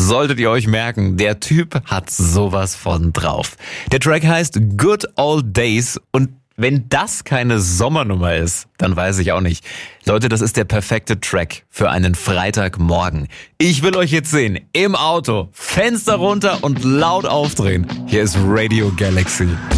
solltet ihr euch merken. Der Typ hat sowas von drauf. Der Track heißt Good Old Days und wenn das keine Sommernummer ist, dann weiß ich auch nicht. Leute, das ist der perfekte Track für einen Freitagmorgen. Ich will euch jetzt sehen, im Auto, Fenster runter und laut aufdrehen. Hier ist Radio Galaxy.